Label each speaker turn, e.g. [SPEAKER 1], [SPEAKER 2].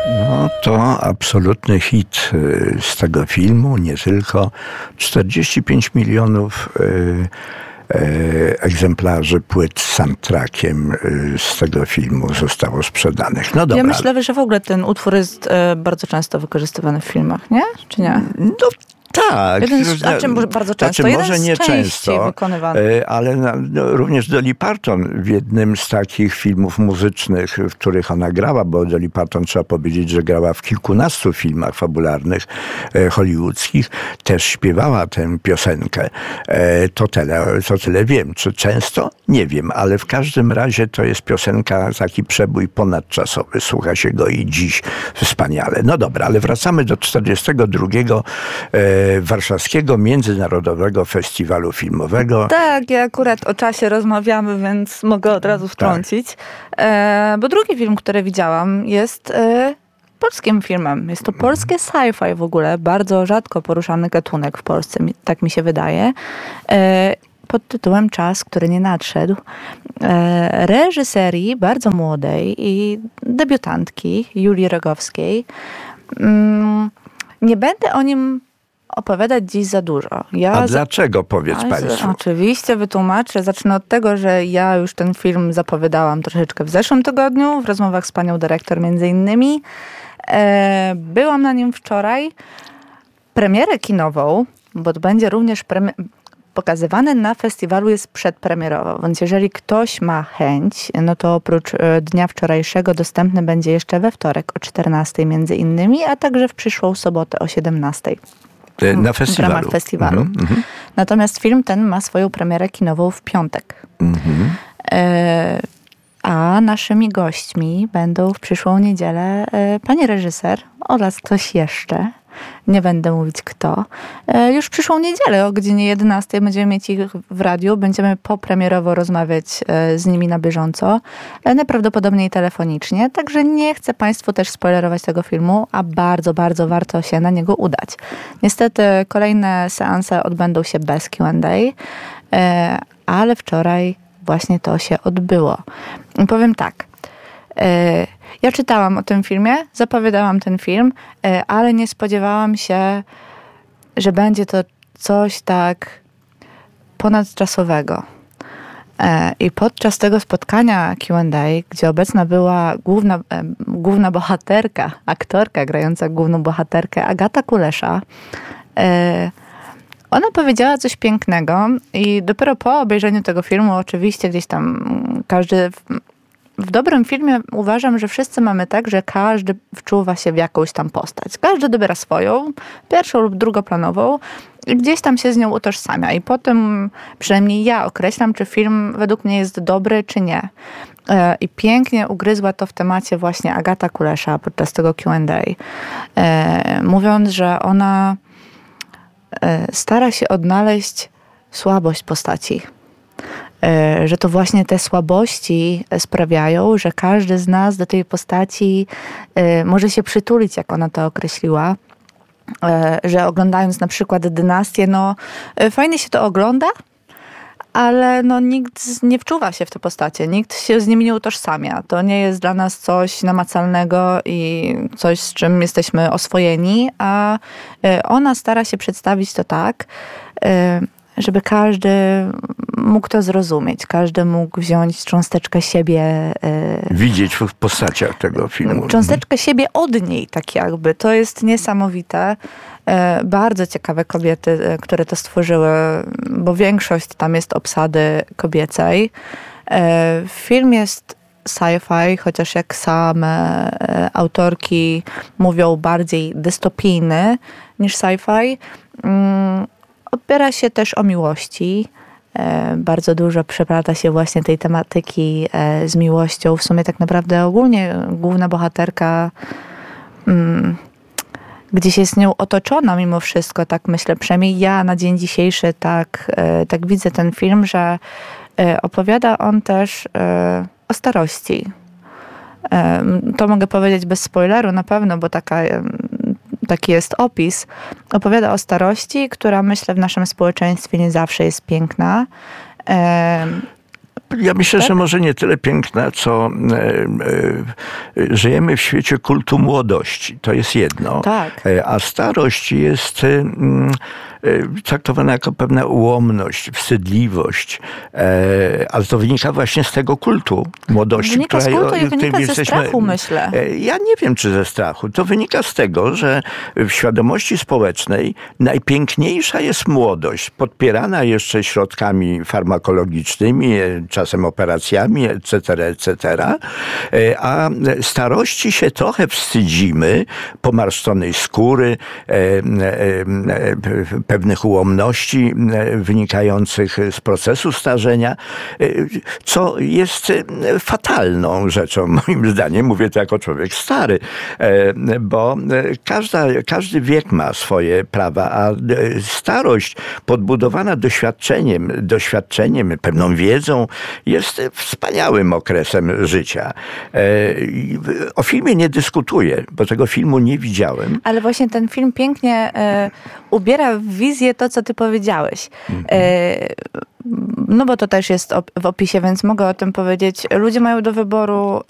[SPEAKER 1] No to absolutny hit z tego filmu, nie tylko. 45 milionów egzemplarzy płyt z soundtrackiem z tego filmu zostało sprzedanych. No dobra.
[SPEAKER 2] Ja myślę, że w ogóle ten utwór jest bardzo często wykorzystywany w filmach, nie? Czy nie?
[SPEAKER 1] No tak.
[SPEAKER 2] Bardzo często.
[SPEAKER 1] Może nie często,
[SPEAKER 2] wykonywany.
[SPEAKER 1] ale również Dolly Parton w jednym z takich filmów muzycznych, w których ona grała, bo Dolly Parton, trzeba powiedzieć, że grała w kilkunastu filmach fabularnych hollywoodzkich, też śpiewała tę piosenkę. To tyle wiem. Czy często? Nie wiem, ale w każdym razie to jest piosenka, taki przebój ponadczasowy. Słucha się go i dziś wspaniale. No dobra, ale wracamy do 42. Warszawskiego Międzynarodowego Festiwalu Filmowego.
[SPEAKER 2] Tak, ja akurat o czasie rozmawiamy, więc mogę od razu wtrącić. Tak. Bo drugi film, który widziałam, jest polskim filmem. Jest to polskie sci-fi w ogóle. Bardzo rzadko poruszany gatunek w Polsce, tak mi się wydaje. Pod tytułem Czas, który nie nadszedł. Reżyserii bardzo młodej i debiutantki Julii Rogowskiej. Nie będę o nim opowiadać dziś za dużo.
[SPEAKER 1] A dlaczego, powiedz Państwu?
[SPEAKER 2] Oczywiście wytłumaczę. Zacznę od tego, że ja już ten film zapowiadałam troszeczkę w zeszłym tygodniu, w rozmowach z panią dyrektor między innymi. Byłam na nim wczoraj. Premierę kinową, bo to będzie również pokazywany na festiwalu, jest przedpremierowo, więc jeżeli ktoś ma chęć, no to oprócz dnia wczorajszego dostępny będzie jeszcze we wtorek o 14 między innymi, a także w przyszłą sobotę o 17.
[SPEAKER 1] Na festiwalu.
[SPEAKER 2] W ramach festiwalu. Natomiast film ten ma swoją premierę kinową w piątek. A naszymi gośćmi będą w przyszłą niedzielę pani reżyser oraz ktoś jeszcze. Nie będę mówić kto. Już w przyszłą niedzielę o godzinie 11 będziemy mieć ich w radiu. Będziemy popremierowo rozmawiać z nimi na bieżąco. Najprawdopodobniej telefonicznie. Także nie chcę Państwu też spoilerować tego filmu, a bardzo, bardzo warto się na niego udać. Niestety kolejne seanse odbędą się bez Q&A, ale wczoraj właśnie to się odbyło. I powiem tak. Ja czytałam o tym filmie, zapowiadałam ten film, ale nie spodziewałam się, że będzie to coś tak ponadczasowego. I podczas tego spotkania Q&A, gdzie obecna była główna bohaterka, aktorka grająca główną bohaterkę Agata Kulesza, ona powiedziała coś pięknego i dopiero po obejrzeniu tego filmu, oczywiście gdzieś tam każdy... W dobrym filmie uważam, że wszyscy mamy tak, że każdy wczuwa się w jakąś tam postać. Każdy dobiera swoją, pierwszą lub drugoplanową i gdzieś tam się z nią utożsamia. I potem przynajmniej ja określam, czy film według mnie jest dobry, czy nie. I pięknie ugryzła to w temacie właśnie Agata Kulesza podczas tego Q&A. Mówiąc, że ona stara się odnaleźć słabość postaci. Że to właśnie te słabości sprawiają, że każdy z nas do tej postaci może się przytulić, jak ona to określiła. Że oglądając na przykład Dynastię, no fajnie się to ogląda, ale no nikt nie wczuwa się w te postacie, nikt się z nimi nie utożsamia. To nie jest dla nas coś namacalnego i coś, z czym jesteśmy oswojeni, a ona stara się przedstawić to tak, żeby każdy mógł to zrozumieć. Każdy mógł wziąć cząsteczkę siebie.
[SPEAKER 1] Widzieć w postaciach tego filmu.
[SPEAKER 2] Cząsteczkę siebie od niej, tak jakby. To jest niesamowite. Bardzo ciekawe kobiety, które to stworzyły, bo większość tam jest obsady kobiecej. Film jest sci-fi, chociaż jak same autorki mówią, bardziej dystopijny niż sci-fi. Opiera się też o miłości. Bardzo dużo przeplata się właśnie tej tematyki z miłością. W sumie tak naprawdę ogólnie główna bohaterka gdzieś jest nią otoczona mimo wszystko, tak myślę. Przynajmniej ja na dzień dzisiejszy tak widzę ten film, że opowiada on też o starości. To mogę powiedzieć bez spoileru na pewno, bo taki jest opis. Opowiada o starości, która myślę w naszym społeczeństwie nie zawsze jest piękna.
[SPEAKER 1] Ja myślę, że może nie tyle piękna, co żyjemy w świecie kultu młodości. To jest jedno.
[SPEAKER 2] Tak.
[SPEAKER 1] A starość jest traktowana jako pewna ułomność, wstydliwość. Ale to wynika właśnie z tego kultu młodości.
[SPEAKER 2] Wynika z kultu i wynika ze strachu, myślę.
[SPEAKER 1] Ja nie wiem, czy ze strachu. To wynika z tego, że w świadomości społecznej najpiękniejsza jest młodość, podpierana jeszcze środkami farmakologicznymi, czasem operacjami, etc., a starości się trochę wstydzimy, pomarszczonej skóry, pewnych ułomności wynikających z procesu starzenia, co jest fatalną rzeczą, moim zdaniem. Mówię to jako człowiek stary, bo każdy wiek ma swoje prawa, a starość podbudowana doświadczeniem, pewną wiedzą jest wspaniałym okresem życia. O filmie nie dyskutuję, bo tego filmu nie widziałem.
[SPEAKER 2] Ale właśnie ten film pięknie ubiera w wizję to, co ty powiedziałeś. No bo to też jest w opisie, więc mogę o tym powiedzieć. Ludzie mają do wyboru